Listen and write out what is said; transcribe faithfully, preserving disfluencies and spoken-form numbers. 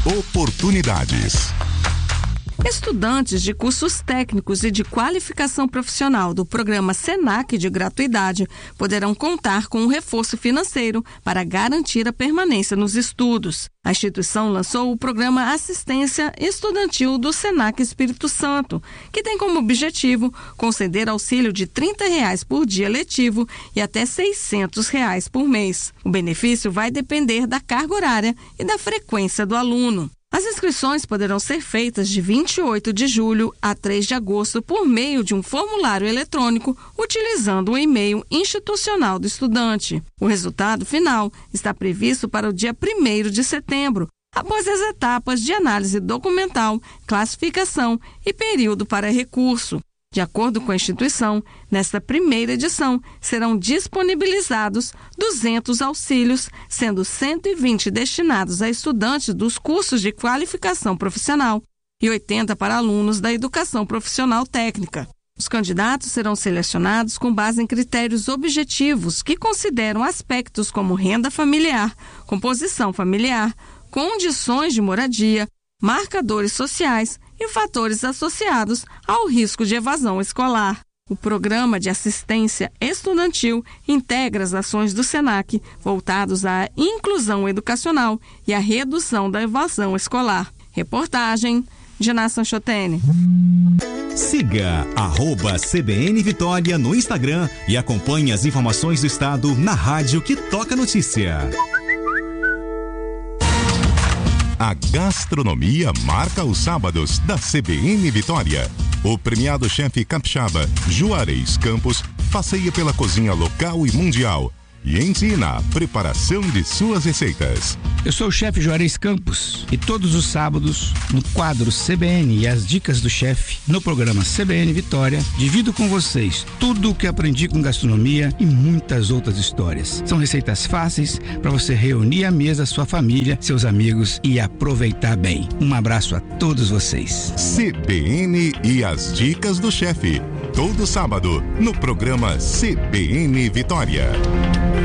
Oportunidades. Estudantes de cursos técnicos e de qualificação profissional do programa SENAC de gratuidade poderão contar com um reforço financeiro para garantir a permanência nos estudos. A instituição lançou o programa Assistência Estudantil do SENAC Espírito Santo, que tem como objetivo conceder auxílio de trinta reais por dia letivo e até seiscentos reais por mês. O benefício vai depender da carga horária e da frequência do aluno. As inscrições poderão ser feitas de vinte e oito de julho a três de agosto por meio de um formulário eletrônico utilizando o e-mail institucional do estudante. O resultado final está previsto para o dia primeiro de setembro, após as etapas de análise documental, classificação e período para recurso. De acordo com a instituição, nesta primeira edição serão disponibilizados duzentos auxílios, sendo cento e vinte destinados a estudantes dos cursos de qualificação profissional e oitenta para alunos da educação profissional técnica. Os candidatos serão selecionados com base em critérios objetivos que consideram aspectos como renda familiar, composição familiar, condições de moradia, marcadores sociais e fatores associados ao risco de evasão escolar. O Programa de Assistência Estudantil integra as ações do SENAC voltados à inclusão educacional e à redução da evasão escolar. Reportagem de Nassan Chotene. Siga arroba C B N Vitória no Instagram e acompanhe as informações do estado na rádio que toca notícia. A gastronomia marca os sábados da C B N Vitória. O premiado chefe capixaba Juarez Campos passeia pela cozinha local e mundial e ensina a preparação de suas receitas. Eu sou o chefe Juarez Campos e todos os sábados, no quadro C B N e as dicas do chefe, no programa C B N Vitória, divido com vocês tudo o que aprendi com gastronomia e muitas outras histórias. São receitas fáceis para você reunir à mesa sua família, seus amigos e aproveitar bem. Um abraço a todos vocês. C B N e as dicas do chefe, todo sábado, no programa C B N Vitória.